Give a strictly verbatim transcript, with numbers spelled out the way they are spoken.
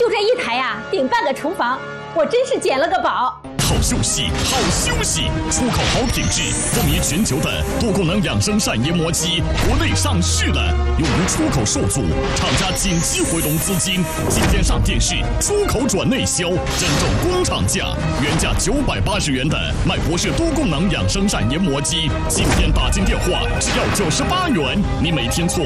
就这一台呀，顶半个厨房，我真是捡了个宝。 好休息，好休息！出口好品质，风靡全球的多功能养生扇研磨机，国内上市了，由于出口受阻，厂家紧急回笼资金，今天上电视，出口转内销，真正工厂价，原价九百八十元的麦博士多功能养生扇研磨机，今天打进电话只要九十八元，你每天做